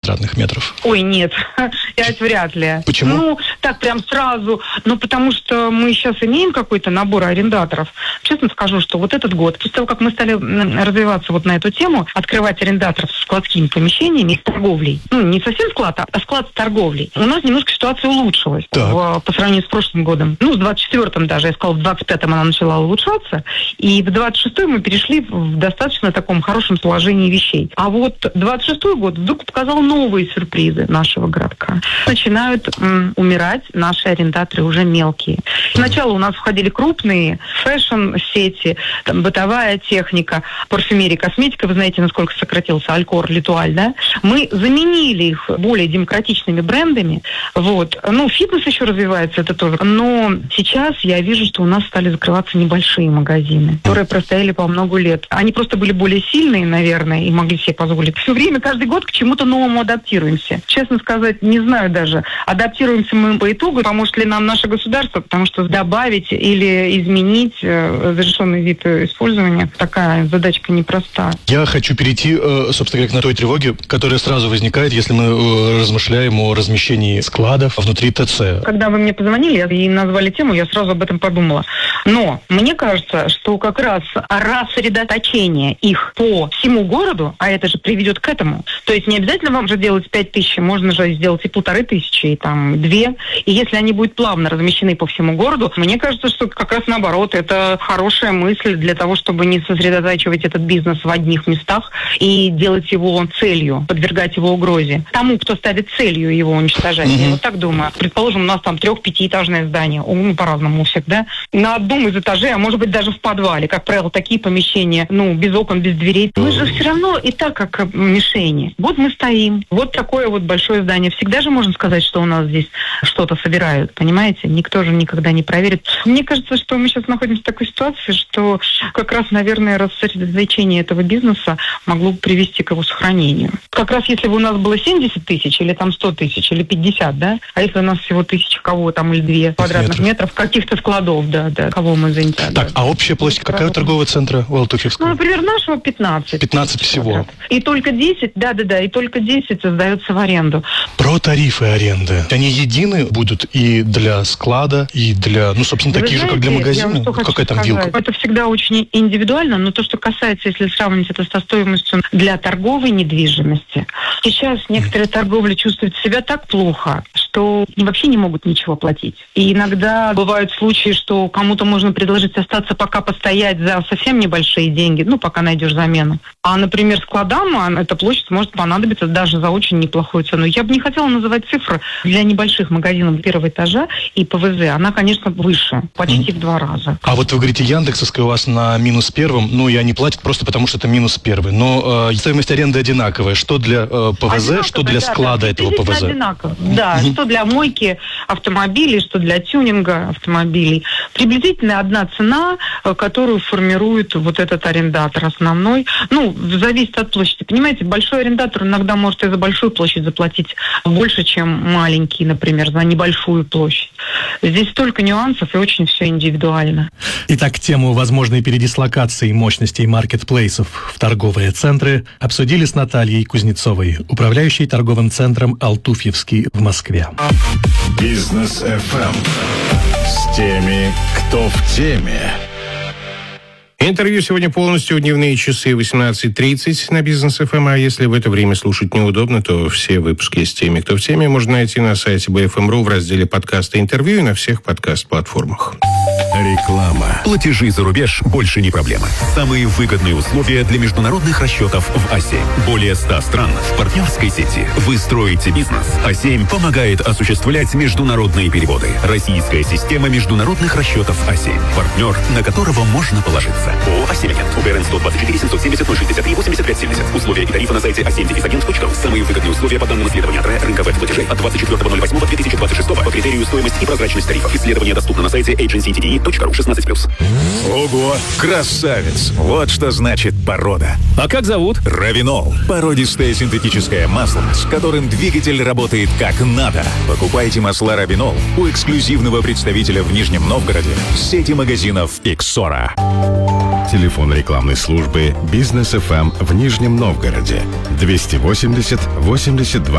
квадратных метров? Ой, нет, 5 вряд ли. Почему? Ну, так прям сразу. Ну, потому что мы сейчас имеем какой-то набор арендаторов. Честно скажу, что вот этот год, после того, как мы стали развиваться вот на эту тему, открывать арендаторов с складскими помещениями и с торговлей. Ну, не совсем склад, а склад с торговлей. У нас немножко ситуация улучшилась по сравнению с прошлым годом. Ну, с 24-м даже, я сказала, в 25-м она начала улучшаться. И в 26-м мы перешли в достаточно таком хорошем положении вещей. А вот 26-й год вдруг показал новые сюрпризы нашего городка. Начинают умирать наши арендаторы уже мелкие. Сначала у нас входили крупные фэшн-сети, там, бытовая техника, парфюмерия, косметика. Вы знаете, насколько сократился Алькор, Литуаль, да? Мы заменили их более демократичными брендами. Вот. Ну, фитнес еще развивается, это тоже. Но сейчас я вижу, что у нас стали закрываться небольшие магазины, которые простояли по много лет. Они просто были более сильные, наверное, и могли себе позволить. Все время, каждый год к чему-то новому адаптируемся. Честно сказать, не знаю даже, адаптируемся мы по итогу, поможет ли нам наше государство, потому что добавить или изменить разрешенный вид использования, такая задачка непростая. Я хочу перейти, собственно говоря, к той тревоге, которая сразу возникает, если мы размышляем о размещении складов внутри ТЦ. Когда вы мне позвонили и назвали тему, я сразу об этом подумала. Но мне кажется, что как раз рассредоточение их по всему городу, а это же приведет к этому. То есть не обязательно вам же делать 5000, можно же сделать и 1500, и там 2. И если они будут плавно размещены по всему городу, мне кажется, что как раз наоборот, это хорошая мысль для того, чтобы не сосредотачивать этот бизнес в одних местах и делать его целью, подвергать его угрозе. Тому, кто ставит целью его уничтожать. Я вот так думаю. Предположим, у нас там 3-5-этажное здание. Ну, по-разному у всех, да? На одном из этажей, а может быть даже в подвале. Как правило, такие помещения, ну, без окон, без дверей. Мы же все равно и так как мишени. Вот мы стоим. Вот такое вот большое здание. Всегда же можно сказать, что у нас здесь что-то собирают. Понимаете? Никто же никогда не проверит. Мне кажется, что мы сейчас находимся в такой ситуации, что как раз, наверное, рассредоточение этого бизнеса могло бы привести к его сохранению. Как раз если бы у нас было 70 тысяч, или там 100 тысяч, или 50, да? А если у нас всего 1000 кого там, или 2 квадратных метров каких-то складов, да, кого мы заинтересованы. Так, а общая площадь какая у торгового центра у Алтуфьевского? Ну, например, нашего 15. 15 всего. И только 10, и только 10 сдается в аренду. Про тарифы аренды. Они едины будут и для склада, и для, ну, собственно, такие же, как для магазина? Какая там вилка? Это всегда очень индивидуально, но то, что касается, если сравнить это со стоимостью для торговой недвижимости, сейчас некоторые торговли чувствуют себя так плохо, что вообще не могут ничего платить. И иногда бывают случаи, что кому-то можно предложить остаться пока постоять за совсем небольшие деньги, ну, пока найдешь замену. А, например, складам эта площадь может понадобиться даже за очень неплохую цену. Я бы не хотела называть цифры для небольших магазинов первого этажа и ПВЗ. Она, конечно, выше, почти в 2 раза. А вот вы говорите, яндексовская у вас на -1, ну, и они платят просто потому, что это -1. Но стоимость аренды одинаковая. Что для ПВЗ, что для склада этого ПВЗ? Одинаково. Да, что для мойки автомобилей, что для тюнинга автомобилей. Приблизительно одна цена, которую формирует вот этот арендатор основной. Ну, зависит от площади. Понимаете, большой арендатор иногда может и за большую площадь заплатить больше, чем маленький, например, за небольшую площадь. Здесь столько нюансов и очень все индивидуально. Итак, тему возможной передислокации мощностей маркетплейсов в торговые центры обсудили с Натальей Кузнецовой, управляющей торговым центром «Алтуфьевский» в Москве. Бизнес FM с теми, кто в теме. Интервью сегодня полностью в дневные часы 18:30 на Бизнес ФМ. А если в это время слушать неудобно, то все выпуски с теми, кто в теме, можно найти на сайте BFM.ru в разделе «Подкасты и интервью» и на всех подкаст-платформах. Реклама. Платежи за рубеж больше не проблема. Самые выгодные условия для международных расчетов в А7. Более 100 стран в партнерской сети. Вы строите бизнес. А7 помогает осуществлять международные переводы. Российская система международных расчетов А7. Партнер, на которого можно положиться. ООО «А7-Агент». УГРН 124 770 063 85 70. Условия и тарифы на сайте a7-agent.ru. Самые выгодные условия по данным исследования ТРЭ рынка веб-платежей от 24.08.2026 по критерию стоимость и прозрачность тарифов. Исследование доступно на сайте agencytde.ru 16+. Ого, красавец! Вот что значит порода. А как зовут? Равинол. Породистое синтетическое масло, с которым двигатель работает как надо. Покупайте масла Равинол у эксклюзивного представителя в Нижнем Новгороде сети магазинов «Иксора». Телефон рекламной службы «Бизнес ФМ» в Нижнем Новгороде 280 82